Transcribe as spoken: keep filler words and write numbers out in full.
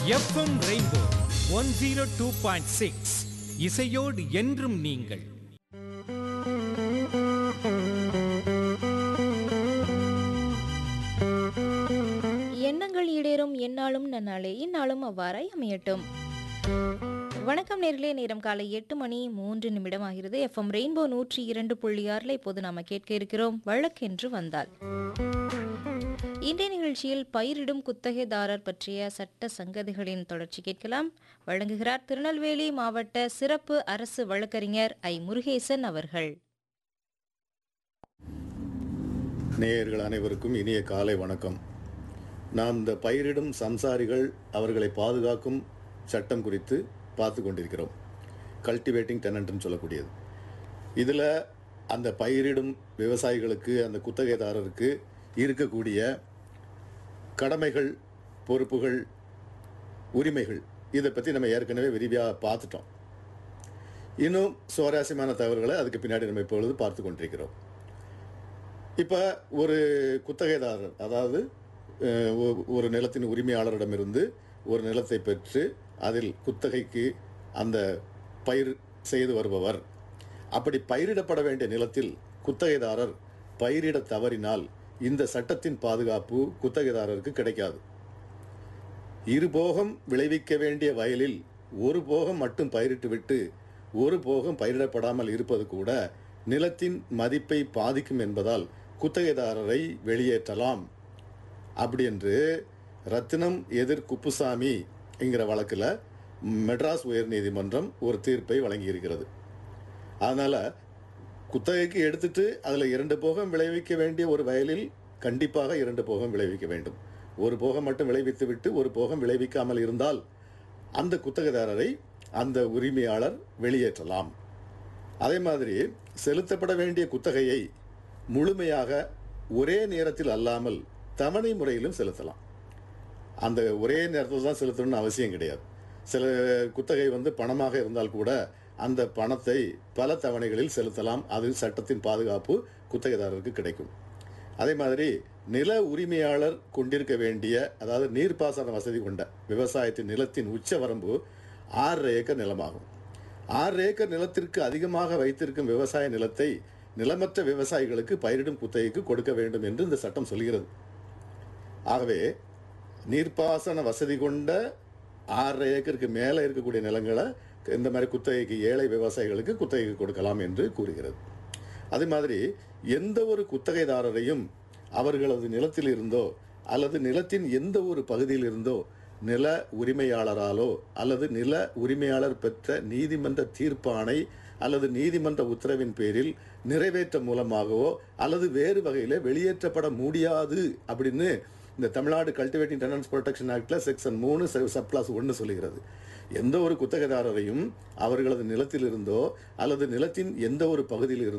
FM rainbow one zero two point six இசையோடு என்றும் நீங்கள். எண்ணங்கள் ஈடேறும் எந்நாளும் நன்னாளே இந்நாளும் அவ்வாறாய் அமையட்டும். வணக்கம் நேர்களே, நேரம் காலை எட்டு மணி மூன்று நிமிடம் ஆகிறது. எஃப்எம் ரெயின்போ நூற்றி இரண்டு புள்ளி ஆறுல இப்போது நாம கேட்க இருக்கிறோம் வழக்கென்று வந்தால். இன்றைய நிகழ்ச்சியில் பயிரிடும் குத்தகைதாரர் பற்றிய சட்ட சங்கதிகளின் தொடர்ச்சி கேட்கலாம். வழங்குகிறார் திருநெல்வேலி மாவட்ட சிறப்பு அரசு வழக்கறிஞர் ஐ முருகேசன் அவர்கள். நேயர்கள் அனைவருக்கும் இனிய காலை வணக்கம். நாம் இந்த பயிரிடும் சம்சாரிகள் அவர்களை பாதுகாக்கும் சட்டம் குறித்து பார்த்து கொண்டிருக்கிறோம். கல்டிவேட்டிங் டெனன்ட்னு சொல்லக்கூடியது. இதில் அந்த பயிரிடும் விவசாயிகளுக்கு, அந்த குத்தகைதாரருக்கு இருக்கக்கூடிய கடமைகள், பொறுப்புகள், உரிமைகள், இதை பற்றி நம்ம ஏற்கனவே விரிவாக பார்த்துட்டோம். இன்னும் சுவாரஸ்யமான தகவல்களை அதுக்கு பின்னாடி நம்ம இப்பொழுது பார்த்து கொண்டிருக்கிறோம். இப்போ ஒரு குத்தகைதாரர், அதாவது ஒரு நிலத்தின் உரிமையாளரிடமிருந்து ஒரு நிலத்தை பெற்று அதில் குத்தகைக்கு அந்த பயிர் செய்து வருபவர், அப்படி பயிரிடப்பட வேண்டிய நிலத்தில் குத்தகைதாரர் பயிரிட தவறினால் இந்த சட்டத்தின் பாதுகாப்பு குத்தகைதாரருக்கு கிடைக்காது. இரு போகம் விளைவிக்க வேண்டிய வயலில் ஒரு போகம் மட்டும் பயிரிட்டுவிட்டு ஒரு போகம் பயிரிடப்படாமல் இருப்பது கூட நிலத்தின் மதிப்பை பாதிக்கும் என்பதால் குத்தகைதாரரை வெளியேற்றலாம். அப்படி என்று ரத்தினம் எதிர் குப்புசாமி என்கிற வழக்கில் மெட்ராஸ் உயர்நீதிமன்றம் ஒரு தீர்ப்பை வழங்கியிருக்கிறது. அதனால் குத்தகைக்கு எடுத்துட்டு அதில் இரண்டு போகம் விளைவிக்க வேண்டிய ஒரு வயலில் கண்டிப்பாக இரண்டு போகம் விளைவிக்க வேண்டும். ஒரு போகம் மட்டும் விளைவித்து விட்டு ஒரு போகம் விளைவிக்காமல் இருந்தால் அந்த குத்தகைதாரரை அந்த உரிமையாளர் வெளியேற்றலாம். அதே மாதிரி செலுத்தப்பட வேண்டிய குத்தகையை முழுமையாக ஒரே நேரத்தில் அல்லாமல் தவணை முறையிலும் செலுத்தலாம். அந்த ஒரே நேரத்தில் தான் செலுத்தணும்னு அவசியம் கிடையாது. சில குத்தகை வந்து பணமாக இருந்தால் கூட அந்த பணத்தை பல தவணைகளில் செலுத்தலாம். அது சட்டத்தின் பாதுகாப்பு குத்தகைதாரருக்கு கிடைக்கும். அதே மாதிரி நில உரிமையாளர் கொண்டிருக்க வேண்டிய, அதாவது நீர்ப்பாசன வசதி கொண்ட விவசாயத்தின் நிலத்தின் உச்ச வரம்பு ஆறு ஏக்கர் நிலமாகும். ஆறு ஏக்கர் நிலத்திற்கு அதிகமாக வைத்திருக்கும் விவசாய நிலத்தை நிலமற்ற விவசாயிகளுக்கு பயிரிடும் குத்தகைக்கு கொடுக்க வேண்டும் என்று இந்த சட்டம் சொல்கிறது. ஆகவே நீர்ப்பாசன வசதி கொண்ட ஆறரை ஏக்கருக்கு மேலே இருக்கக்கூடிய நிலங்களை இந்த மாதிரி குத்தகைக்கு, ஏழை விவசாயிகளுக்கு குத்தகைக்கு கொடுக்கலாம் என்று கூறுகிறது. அதே மாதிரி எந்த ஒரு குத்தகைதாரரையும் அவர்களது நிலத்தில் இருந்தோ அல்லது நிலத்தின் எந்த ஒரு பகுதியில் இருந்தோ நில உரிமையாளராலோ அல்லது நில உரிமையாளர் பெற்ற நீதிமன்ற தீர்ப்பாணை அல்லது நீதிமன்ற உத்தரவின் பேரில் நிறைவேற்ற மூலமாகவோ அல்லது வேறு வகையில் வெளியேற்றப்பட முடியாது அப்படின்னு இந்த Tamil Nadu cultivating tenants protection ஆக்ட்ல section மூணு சப்ளாஸ் ஒன்று சொல்லுகிறது. எந்த ஒரு குத்தகைதாரரையும் அவர்களது நிலத்தில் இருந்தோ அல்லது நிலத்தின் எந்த ஒரு பகுதியில் இருந்தோ